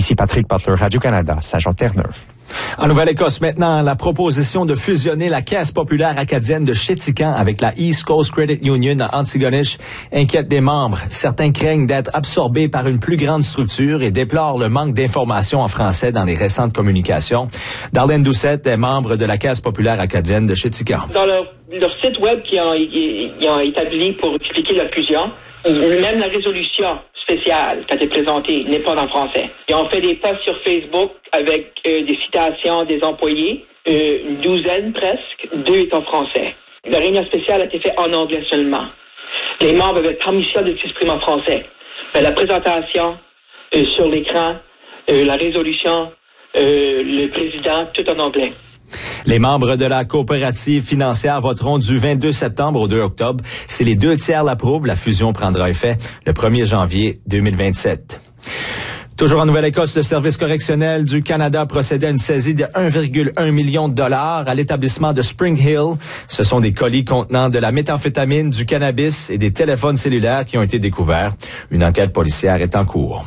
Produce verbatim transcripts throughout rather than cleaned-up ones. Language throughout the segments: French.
Ici Patrick Butler, Radio-Canada, Saint-Jean-Terre-Neuve. En Nouvelle-Écosse, maintenant, la proposition de fusionner la Caisse populaire acadienne de Chéticamp avec la East Coast Credit Union à Antigonish inquiète des membres. Certains craignent d'être absorbés par une plus grande structure et déplorent le manque d'informations en français dans les récentes communications. Darlene Doucette est membre de la Caisse populaire acadienne de Chéticamp. Dans leur, leur site web qu'ils ont, ils ont établi pour expliquer la fusion, même la résolution spéciale qui a été présentée n'est pas en français. Ils ont fait des posts sur Facebook avec euh, des citations des employés, euh, une douzaine presque, deux est en français. La réunion spéciale a été faite en anglais seulement. Les membres avaient permission de s'exprimer en français. Mais la présentation euh, sur l'écran, euh, la résolution, euh, le président, tout en anglais. Les membres de la coopérative financière voteront du vingt-deux septembre au deux octobre. Si les deux tiers l'approuvent, la fusion prendra effet le premier janvier deux mille vingt-sept. Toujours en Nouvelle-Écosse, le Service correctionnel du Canada procédait à une saisie de un virgule un million de dollars à l'établissement de Spring Hill. Ce sont des colis contenant de la méthamphétamine, du cannabis et des téléphones cellulaires qui ont été découverts. Une enquête policière est en cours.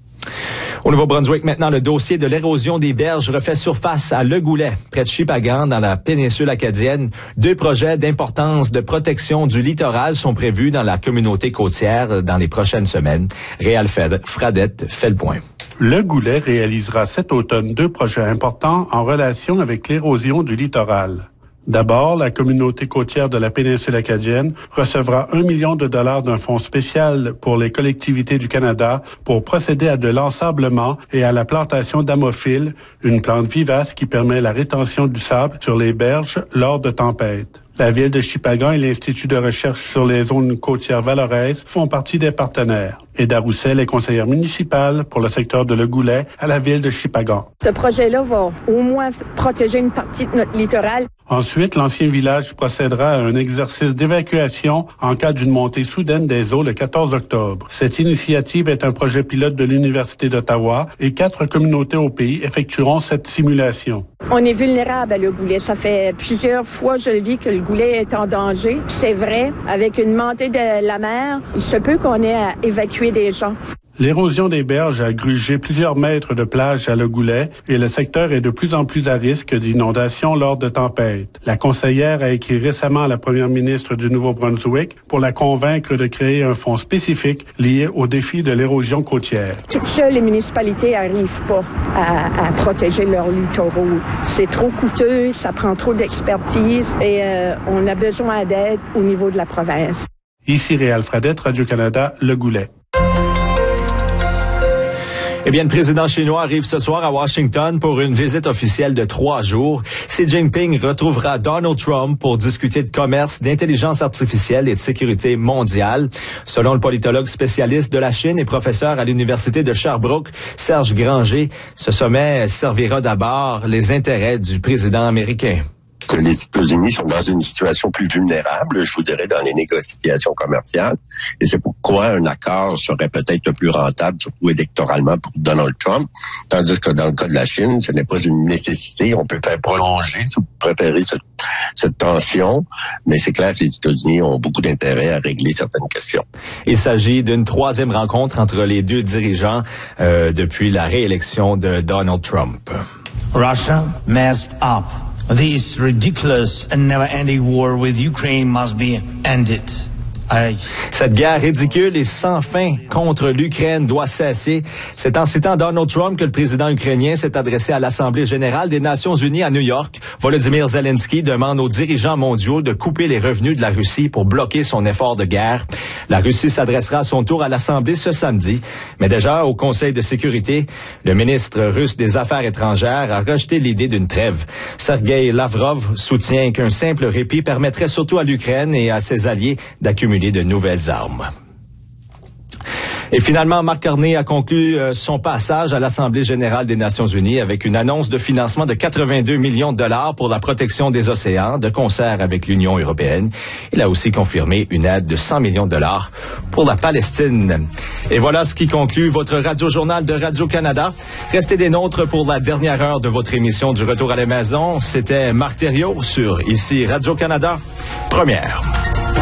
Au Nouveau-Brunswick, maintenant, le dossier de l'érosion des berges refait surface à Le Goulet, près de Shippagan, dans la péninsule acadienne. Deux projets d'importance de protection du littoral sont prévus dans la communauté côtière dans les prochaines semaines. Réal Fradette fait le point. Le Goulet réalisera cet automne deux projets importants en relation avec l'érosion du littoral. D'abord, la communauté côtière de la péninsule acadienne recevra un million de dollars d'un fonds spécial pour les collectivités du Canada pour procéder à de l'ensablement et à la plantation d'amophiles, une plante vivace qui permet la rétention du sable sur les berges lors de tempêtes. La ville de Shippagan et l'Institut de recherche sur les zones côtières valoraises font partie des partenaires. Eda Roussel est conseillère municipale pour le secteur de Le Goulet à la ville de Shippagan. Ce projet-là va au moins protéger une partie de notre littoral. Ensuite, l'ancien village procédera à un exercice d'évacuation en cas d'une montée soudaine des eaux le quatorze octobre. Cette initiative est un projet pilote de l'Université d'Ottawa et quatre communautés au pays effectueront cette simulation. On est vulnérable à Le Goulet. Ça fait plusieurs fois, je le dis, que Le Goulet est en danger. C'est vrai, avec une montée de la mer, il se peut qu'on ait à évacuer des gens. L'érosion des berges a grugé plusieurs mètres de plage à Le Goulet et le secteur est de plus en plus à risque d'inondation lors de tempêtes. La conseillère a écrit récemment à la première ministre du Nouveau-Brunswick pour la convaincre de créer un fonds spécifique lié au défi de l'érosion côtière. Toutes seules les municipalités n'arrivent pas à, à protéger leurs littoraux. C'est trop coûteux, ça prend trop d'expertise et euh, on a besoin d'aide au niveau de la province. Ici Réal Fradette, Radio-Canada, Le Goulet. Eh bien, le président chinois arrive ce soir à Washington pour une visite officielle de trois jours. Xi Jinping retrouvera Donald Trump pour discuter de commerce, d'intelligence artificielle et de sécurité mondiale. Selon le politologue spécialiste de la Chine et professeur à l'Université de Sherbrooke, Serge Granger, ce sommet servira d'abord les intérêts du président américain. Que les États-Unis sont dans une situation plus vulnérable, je vous dirais, dans les négociations commerciales. Et c'est pourquoi un accord serait peut-être le plus rentable, surtout électoralement, pour Donald Trump. Tandis que dans le cas de la Chine, ce n'est pas une nécessité. On peut faire prolonger, si vous préférez, cette, cette tension. Mais c'est clair que les États-Unis ont beaucoup d'intérêt à régler certaines questions. Il s'agit d'une troisième rencontre entre les deux dirigeants euh, depuis la réélection de Donald Trump. Russia messed up. This ridiculous and never-ending war with Ukraine must be ended. I... Cette guerre ridicule et sans fin contre l'Ukraine doit cesser. C'est en citant Donald Trump que le président ukrainien s'est adressé à l'Assemblée générale des Nations unies à New York. Volodymyr Zelensky demande aux dirigeants mondiaux de couper les revenus de la Russie pour bloquer son effort de guerre. La Russie s'adressera à son tour à l'Assemblée ce samedi. Mais déjà, au Conseil de sécurité, le ministre russe des Affaires étrangères a rejeté l'idée d'une trêve. Sergei Lavrov soutient qu'un simple répit permettrait surtout à l'Ukraine et à ses alliés d'accumuler de nouvelles armes. Et finalement, Marc Carney a conclu euh, son passage à l'Assemblée générale des Nations unies avec une annonce de financement de quatre-vingt-deux millions de dollars pour la protection des océans, de concert avec l'Union européenne. Il a aussi confirmé une aide de cent millions de dollars pour la Palestine. Et voilà ce qui conclut votre radio-journal de Radio-Canada. Restez des nôtres pour la dernière heure de votre émission du Retour à la maison. C'était Marc Thériault sur Ici Radio-Canada, première.